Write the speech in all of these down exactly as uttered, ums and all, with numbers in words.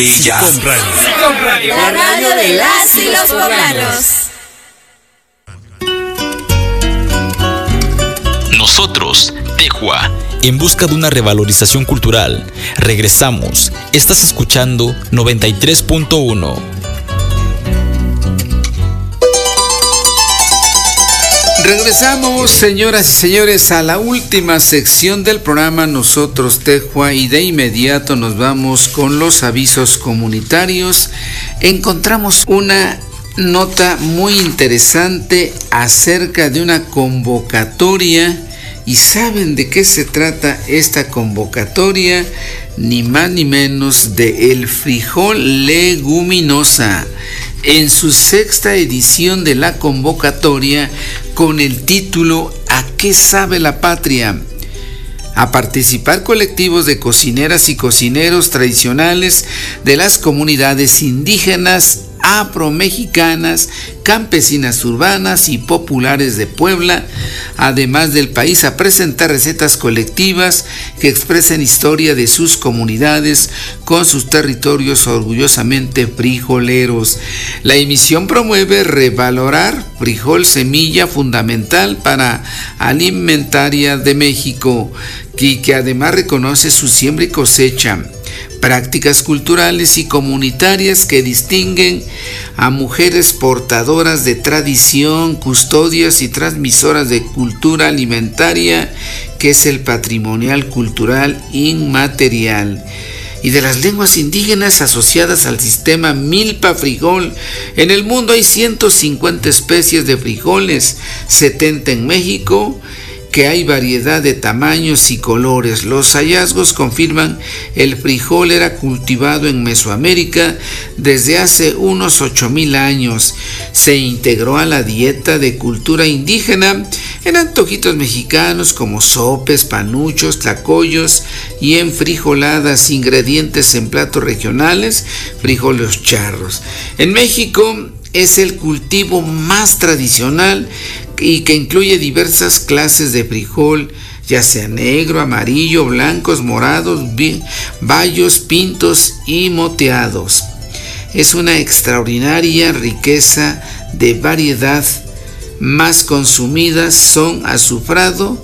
Con Radio. La radio de las y los poblanos. Nosotros, Tejua. En busca de una revalorización cultural. Regresamos. Estás escuchando noventa y tres punto uno. Regresamos, señoras y señores, a la última sección del programa Nosotros Tejua, y de inmediato nos vamos con los avisos comunitarios. Encontramos una nota muy interesante acerca de una convocatoria. ¿Y saben de qué se trata esta convocatoria? Ni más ni menos de el frijol leguminosa, en su sexta edición de la convocatoria con el título ¿A qué sabe la patria? A participar colectivos de cocineras y cocineros tradicionales de las comunidades indígenas, afromexicanas, campesinas urbanas y populares de Puebla, además del país, a presentar recetas colectivas que expresen historia de sus comunidades con sus territorios orgullosamente frijoleros. La emisión promueve revalorar frijol, semilla fundamental para alimentaria de México, y que además reconoce su siembra y cosecha, prácticas culturales y comunitarias que distinguen a mujeres portadoras de tradición, custodias y transmisoras de cultura alimentaria, que es el patrimonial cultural inmaterial, y de las lenguas indígenas asociadas al sistema milpa frijol. En el mundo hay ciento cincuenta especies de frijoles, setenta en México, que hay variedad de tamaños y colores. Los hallazgos confirman el frijol era cultivado en Mesoamérica desde hace unos ocho mil años. Se integró a la dieta de cultura indígena en antojitos mexicanos como sopes, panuchos, tlacoyos y en frijoladas, ingredientes en platos regionales, frijoles charros. En México es el cultivo más tradicional y que incluye diversas clases de frijol, ya sea negro, amarillo, blancos, morados, bayos, pintos y moteados. Es una extraordinaria riqueza de variedad. Más consumidas son azufrado,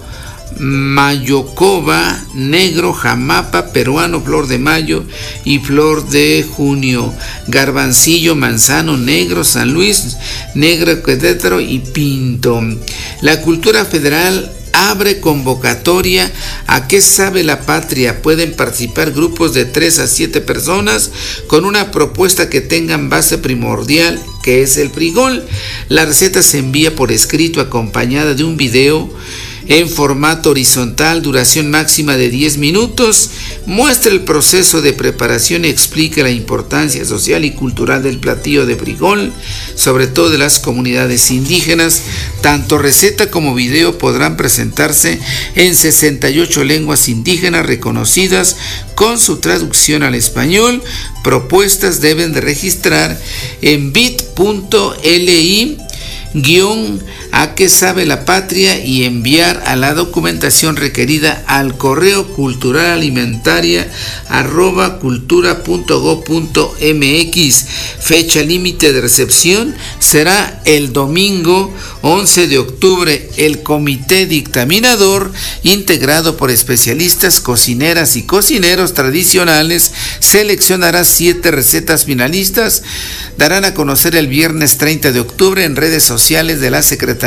mayocoba, negro, jamapa, peruano, flor de mayo y flor de junio, garbancillo, manzano, negro, San Luis, negro, querétaro y pinto. La cultura federal abre convocatoria ¿A qué sabe la patria? Pueden participar grupos de tres a siete personas con una propuesta que tengan base primordial, que es el frijol. La receta se envía por escrito acompañada de un video en formato horizontal, duración máxima de diez minutos, muestra el proceso de preparación y explica la importancia social y cultural del platillo de frijol, sobre todo de las comunidades indígenas. Tanto receta como video podrán presentarse en sesenta y ocho lenguas indígenas reconocidas con su traducción al español. Propuestas deben de registrar en bit.li guión a qué sabe la patria y enviar a la documentación requerida al correo cultural alimentaria arroba cultura punto gob punto mx. Fecha límite de recepción será el domingo once de octubre. El comité dictaminador, integrado por especialistas, cocineras y cocineros tradicionales, seleccionará siete recetas finalistas. Darán a conocer el viernes treinta de octubre en redes sociales de la Secretaría